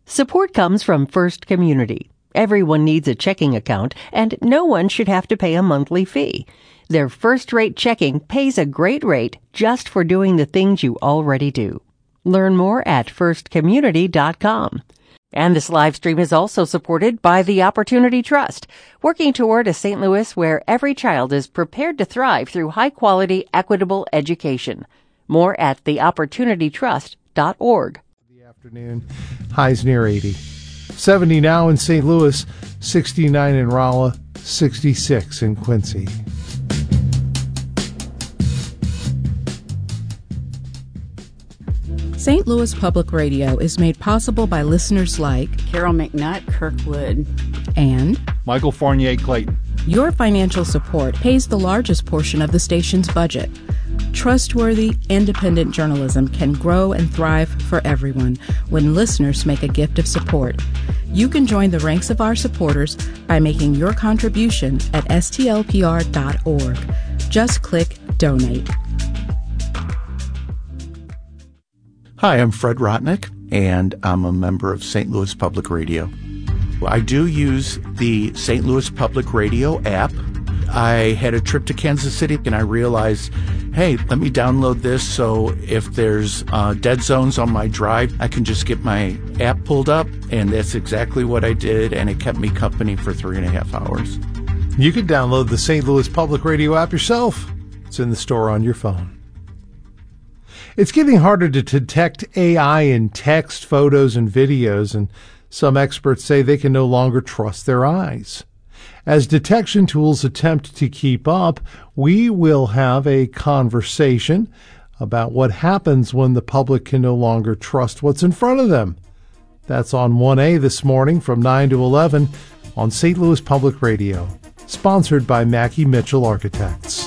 Support comes from First Community. Everyone needs a checking account, and no one should have to pay a monthly fee. Their first-rate checking pays a great rate just for doing the things you already do. Learn more at firstcommunity.com. And this live stream is also supported by the Opportunity Trust, working toward a St. Louis where every child is prepared to thrive through high-quality, equitable education. More at theopportunitytrust.org. The afternoon, highs near 80. 70 now in St. Louis, 69 in Rolla, 66 in Quincy. St. Louis Public Radio is made possible by listeners like Carol McNutt, Kirkwood, and Michael Fournier Clayton. Your financial support pays the largest portion of the station's budget. Trustworthy, independent journalism can grow and thrive for everyone when listeners make a gift of support. You can join the ranks of our supporters by making your contribution at stlpr.org. Just click Donate. Hi, I'm Fred Rotnick, and I'm a member of St. Louis Public Radio. I do use the St. Louis Public Radio app. I had a trip to Kansas City, and I realized, hey, let me download this so if there's dead zones on my drive, I can just get my app pulled up, and that's exactly what I did, and it kept me company for 3.5 hours. You can download the St. Louis Public Radio app yourself. It's in the store on your phone. It's getting harder to detect AI in text, photos, and videos, and some experts say they can no longer trust their eyes. As detection tools attempt to keep up, we will have a conversation about what happens when the public can no longer trust what's in front of them. That's on 1A this morning from 9 to 11 on St. Louis Public Radio, sponsored by Mackey Mitchell Architects.